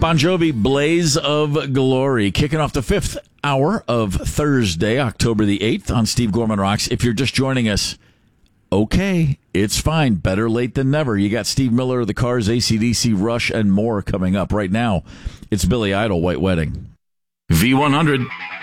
Bon Jovi, Blaze of Glory, kicking off the 5th hour of Thursday, October the 8th on Steve Gorman Rocks. If you're just joining us, okay, it's fine. Better late than never. You got Steve Miller, The Cars, AC/DC, Rush, and more coming up. Right now, it's Billy Idol, White Wedding. V100.